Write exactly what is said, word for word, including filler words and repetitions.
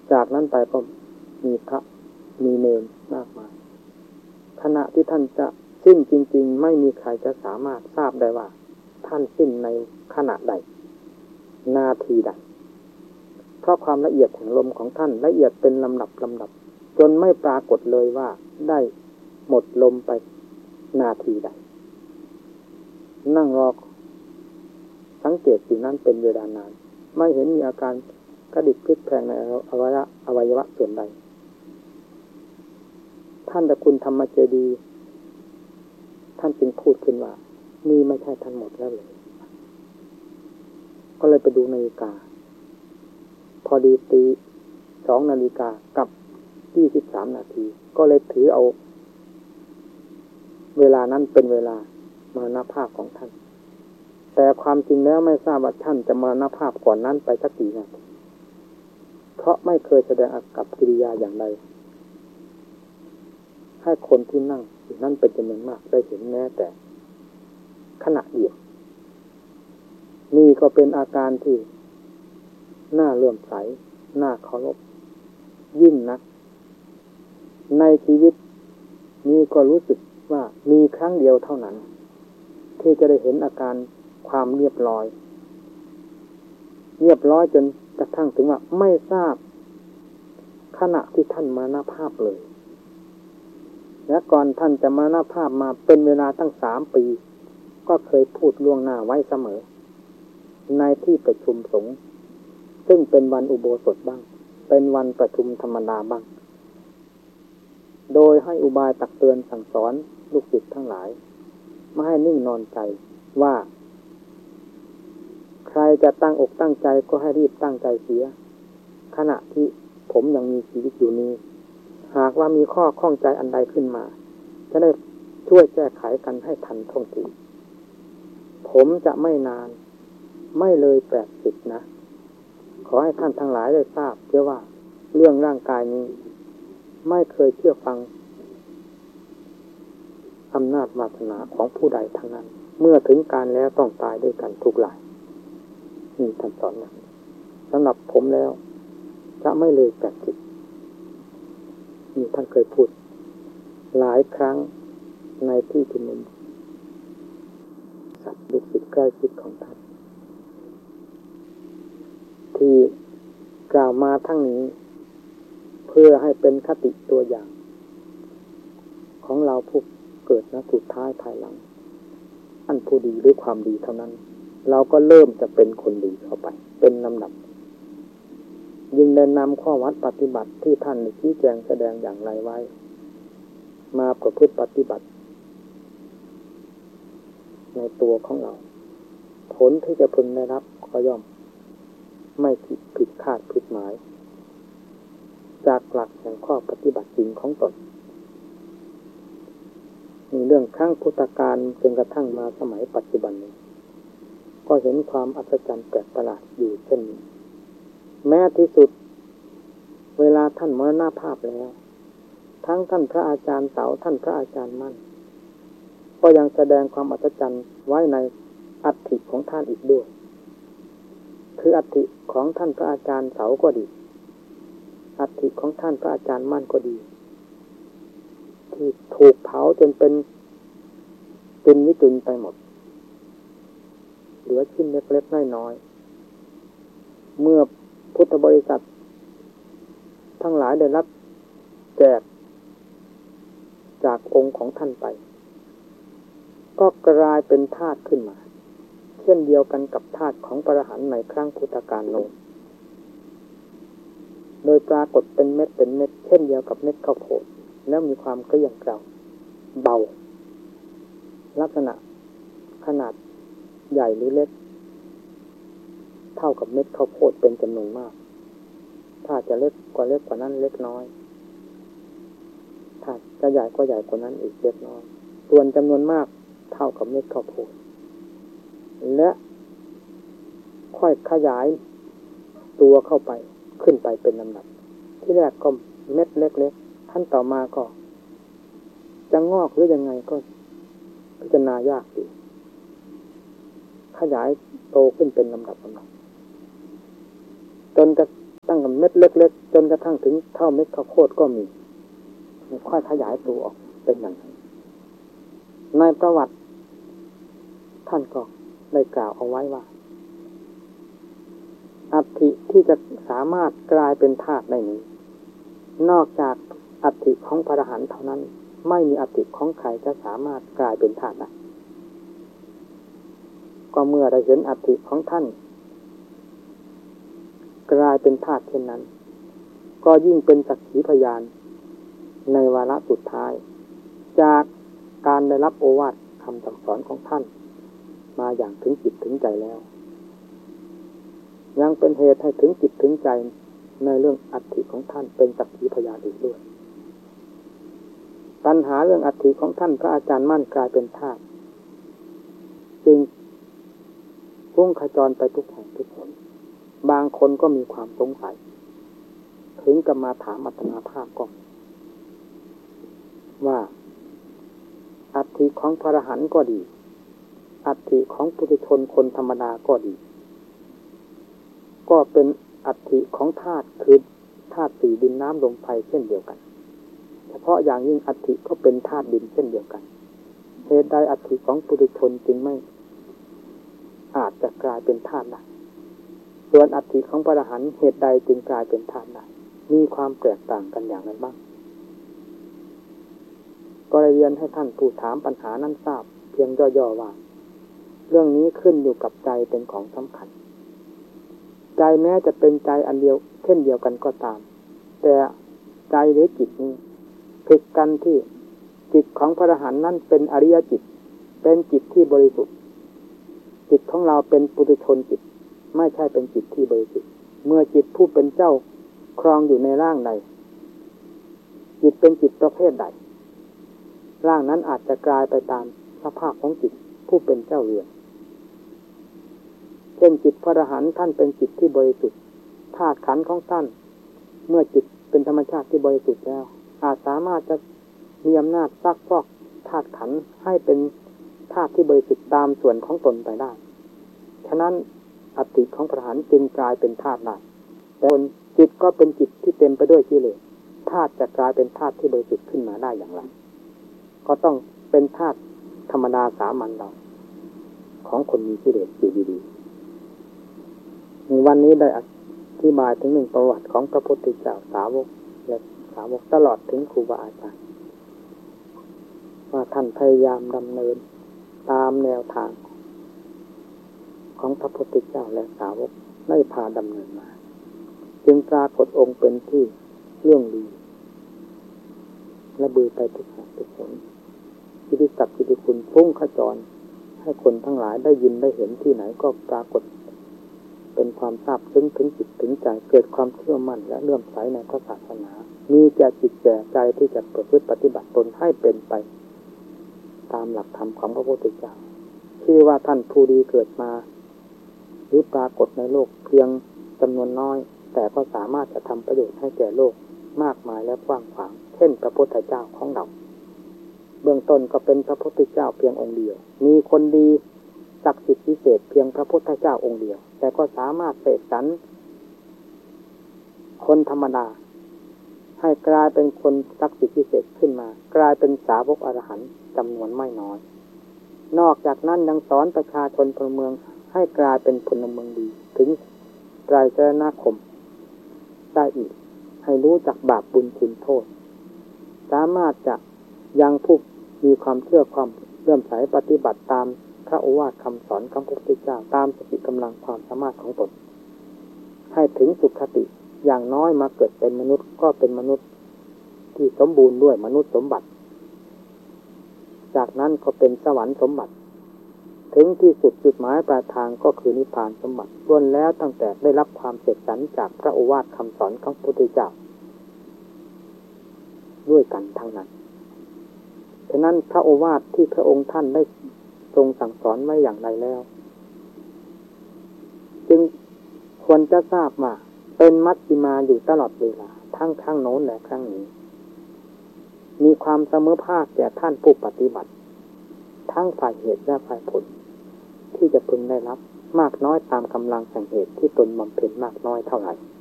จากนั้นไปก็มีพระมีเณรมากมายขณะที่ท่านจะสิ้นจริงๆไม่มีใครจะสามารถทราบได้ว่าท่านสิ้นในขณะใดนาทีใดเพราะความละเอียดแห่งลมของท่านละเอียดเป็นลำดับลำดับจนไม่ปรากฏเลยว่าได้หมดลมไปนาทีใดนั่งรอสังเกตสิ่งนั้นเป็นเวลานานไม่เห็นมีอาการกระดิกพลิกแพลงในอวัยวะอวัยวะส่วนใดท่านตะคุณธรรมเจดีย์ท่านจึงพูดขึ้นว่านี่ไม่ใช่ท่านหมดแล้วเลยก็เลยไปดูนาฬิกาพอดีตีสองนาฬิกากับยี่สิบสามนาทีก็เลยถือเอาเวลานั้นเป็นเวลามรณภาพของท่านแต่ความจริงแล้วไม่ทราบว่าท่านจะมรณภาพก่อนนั้นไปสักกี่นาทีเพราะไม่เคยแสดงอากับกิริยาอย่างใดให้คนที่นั่งอยู่นั่นเป็นจำนวนมากได้เห็นแม้แต่ขณะเดียวนี่ก็เป็นอาการที่น่าเลื่อมใสน่าเคารพยิ่งนักในชีวิตนี้ก็รู้สึกว่ามีครั้งเดียวเท่านั้นที่จะได้เห็นอาการความเรียบร้อยเรียบร้อยจนกระทั่งถึงว่าไม่ทราบขณะที่ท่านมรณภาพเลยและก่อนท่านจะมรณภาพมาเป็นเวลาตั้งสามปีก็เคยพูดล่วงหน้าไว้เสมอในที่ประชุมสงฆ์ซึ่งเป็นวันอุโบสถบ้างเป็นวันประชุมธรรมดาบ้างโดยให้อุบายตักเตือนสั่งสอนลูกศิษย์ทั้งหลายไม่ให้นิ่งนอนใจว่าใครจะตั้งอกตั้งใจก็ให้รีบตั้งใจเสียขณะที่ผมยังมีชีวิตอยู่นี้หากว่ามีข้อข้องใจอันใดขึ้นมาจะได้ช่วยแก้ไขกันให้ทันท่วงทีผมจะไม่นานไม่เลยแปดสิบนะขอให้ท่านทั้งหลายได้ทราบเพื่อว่าเรื่องร่างกายนี้ไม่เคยเชื่อฟังอำนาจวาสนาของผู้ใดทั้งนั้นเมื่อถึงการแล้วต้องตายด้วยกันทุกรายนี่ท่านสอนนะสำหรับผมแล้วจะไม่เลยแปดสิบนี่ท่านเคยพูดหลายครั้งในที่ชุมนุมสัตว์ลูกศิษย์ใกล้ชิดของท่านที่กล่าวมาทั้งนี้เพื่อให้เป็นคติตัวอย่างของเราผู้เกิดณสุดท้ายภายหลังอันผู้ดีหรือความดีเท่านั้นเราก็เริ่มจะเป็นคนดีเข้าไปเป็นลำดับยิ่งได้นำข้อวัดปฏิบัติที่ท่านได้ชี้แจงแสดงอย่างไรไว้มาประพฤติปฏิบัติในตัวของเราผลที่จะพึงได้รับก็ย่อมไม่ผิดผิดคาดผิดหมายจากหลักแห่งข้อปฏิบัติจริงของตนมีเรื่องครั้งพุทธกาลจนกระทั่งมาสมัยปัจจุบันนี้ก็เห็นความอัศจรรย์แปลกประหลาดอยู่เช่นนี้แม้ที่สุดเวลาท่านมรณภาพแล้วทั้งท่านพระอาจารย์เต๋าท่านพระอาจารย์มั่นก็ยังแสดงความอัศจรรย์ไว้ในอัฐิของท่านอีกด้วยคืออัฐิของท่านพระอาจารย์เต๋าก็ดีอัฐิของท่านพระอาจารย์มั่นก็ดีที่ถูกเผาจนเป็นจุนวิจุนไปหมดเหลือชิ้นเล็กๆน้อยๆเมื่อพุทธบริษัททั้งหลายได้รับแจกจากองค์ของท่านไปก็กลายเป็นธาตุขึ้นมาเช่นเดียวกันกับธาตุของพระอรหันต์ในครั้งพุทธกาลโน้นโดยปรากฏเป็นเม็ดเป็นเม็ดเช่นเดียวกับเม็ดข้าวโพดแล้วมีความเกลี้ยงเกลาเบาลักษณะขนาดใหญ่หรือเล็กเท่ากับเม็ดข้าวโพดเป็นจำนวนมากถ้าจะเล็กกว่าเล็กกว่านั้นเล็กน้อยถ้าจะใหญ่กว่าใหญ่กว่านั้นอีกเล็กน้อยส่วนจำนวนมากเท่ากับเม็ดข้าวโพดและค่อยขยายตัวเข้าไปขึ้นไปเป็นลำดับที่แรกก็เม็ดเล็กๆท่านต่อมาก็จะงอกหรือยังไงก็พิจารณายากอยู่ขยายโตขึ้นเป็นลำดับลำดับจนกระทั่งกับเม็ดเล็กๆจนกระทั่งถึงเท่าเม็ดข้าวโพดก็มีค่อยขยายตัวออกเป็นอย่างนั้นในประวัติท่านก็ได้กล่าวเอาไว้ว่าอัฐิที่จะสามารถกลายเป็นธาตุได้นี้นอกจากอัฐิของพระอรหันต์เท่านั้นไม่มีอัฐิของใครจะสามารถกลายเป็นธาตุได้ก็เมื่อได้เห็นอัฐิของท่านกลายเป็นธาตุเช่นนั้นก็ยิ่งเป็นสักขีพยานในวาระสุดท้ายจากการได้รับโอวาทคำสั่งสอนของท่านมาอย่างถึงจิตถึงใจแล้วยังเป็นเหตุให้ถึงจิตถึงใจในเรื่องอัฐิของท่านเป็นสักขีพยานอีกด้วยปัญหาเรื่องอัฐิของท่านพระอาจารย์มั่นกลายเป็นธาตุจึงพุ่งขจรไปทุกแห่งทุกหนบางคนก็มีความสงสัยถึงกับมาถามอัตมาภาพก่อนว่าอัฐิของพระอรหันต์ก็ดีอัฐิของปุถุชนคนธรรมดาก็ดีก็เป็นอัฐิของธาตุคือธาตุสี่ดินน้ำลมไฟเช่นเดียวกันเฉพาะอย่างยิ่งอัฐิก็เป็นธาตุดินเช่นเดียวกันเหตุใดอัฐิของปุถุชนจึงไม่อาจจะกลายเป็นธาตุได้ส่วนอัฐิของพระอรหันต์เหตุใดจึงกลายเป็นธาตุได้มีความแตกต่างกันอย่างไรบ้างก็เลยเรียนให้ท่านผู้ถามปัญหานั้นทราบเพียงย่อๆว่าเรื่องนี้ขึ้นอยู่กับใจเป็นของสำคัญใจแม้จะเป็นใจอันเดียวเช่นเดียวกันก็ตามแต่ใจหรือจิตนี้ผิดกันที่จิตของพระอรหันต์นั้นเป็นอริยจิตเป็นจิตที่บริสุทธิ์จิตของเราเป็นปุถุชนจิตไม่ใช่เป็นจิตที่บริสุทธิ์เมื่อจิตผู้เป็นเจ้าครองอยู่ในร่างใดจิตเป็นจิตประเภทใดร่างนั้นอาจจะกลายไปตามสภาพของจิตผู้เป็นเจ้าเรือนเช่นจิตพระอรหันต์ท่านเป็นจิตที่บริสุทธิ์ธาตุขันธ์ของท่านเมื่อจิตเป็นธรรมชาติที่บริสุทธิ์แล้วอาจสามารถจะมีอำนาจซักฟอกธาตุขันธ์ให้เป็นธาตุที่บริสุทธิ์ตามส่วนของตนไปได้ฉะนั้นอัฐิของพระอรหันต์จึงกลายเป็นธาตุได้แต่จิตก็เป็นจิตที่เต็มไปด้วยกิเลสธาตุจะกลายเป็นธาตุที่บริสุทธิ์ขึ้นมาได้อย่างไรก็ต้องเป็นธาตุธรรมดาสามัญเราของคนมีกิเลสอยู่ดีๆในวันนี้ได้อธิบายถึงหนึ่งประวัติของพระพุทธเจ้าสาวกและสาวกตลอดถึงครูบาอาจารย์ว่าท่านพยายามดำเนินตามแนวทางของพระพุทธเจ้าและสาวกได้พาดำเนินมาจึงปรากฏองค์เป็นที่เรื่องดีและบือไปทุกแห่งทุกหนกิติศักดิ์กิติคุณพุ่งขจรให้คนทั้งหลายได้ยินได้เห็นที่ไหนก็ปรากฏเป็นความทราบซึ้งถึงจิตถึงใจเกิดความเชื่อมั่นและเลื่อมใสในพระศาสนามีแก่จิตแก่ใจที่จะประพฤติปฏิบัติตนให้เป็นไปตามหลักธรรมของพระพุทธเจ้าที่ว่าท่านผู้ดีเกิดมาหรือปรากฏในโลกเพียงจำนวนน้อยแต่ก็สามารถจะทำประโยชน์ให้แก่โลกมากมายและกว้างขวางเช่นพระพุทธเจ้าของเราเบื้องต้นก็เป็นพระพุทธเจ้าเพียงองค์เดียวมีคนดีศักดิ์สิทธิ์พิเศษเพียงพระพุทธเจ้าองค์เดียวแต่ก็สามารถเสกสรรคนธรรมดาให้กลายเป็นคนศักดิ์สิทธิ์พิเศษขึ้นมากลายเป็นสาวกอรหันต์จำนวนไม่น้อยนอกจากนั้นยังสอนประชาชนพลเมืองให้กลายเป็นพลเมืองดีถึงไตรสรณคมได้อีกให้รู้จักบาปบุญคุณโทษสามารถจะยังผู้มีความเชื่อความเลื่อมใสปฏิบัติตามพระโอวาทคำสอนของพระพุทธเจ้าตามสติกำลังความสามารถของตนให้ถึงสุขติอย่างน้อยมาเกิดเป็นมนุษย์ก็เป็นมนุษย์ที่สมบูรณ์ด้วยมนุษย์สมบัติจากนั้นก็เป็นสวรรค์สมบัติถึงที่สุดจุดหมายปลายทางก็คือนิพพานสมบัติล้วนแล้วตั้งแต่ได้รับความเสกสรรจากพระโอวาทคำสอนของพระพุทธเจ้าด้วยกันทั้งนั้นฉะนั้นพระโอวาทที่พระองค์ท่านได้ทรงสั่งสอนไว้อย่างไรแล้วจึงควรจะทราบว่าเป็นมัชฌิมาอยู่ตลอดเวลาทั้งข้างโน้นและข้างนี้มีความเสมอภาคแก่ท่านผู้ปฏิบัติทั้งฝ่ายเหตุและฝ่ายผลที่จะพึงได้รับมากน้อยตามกำลังแห่งเหตุที่ตนบำเพ็ญมากน้อยเท่าไหร่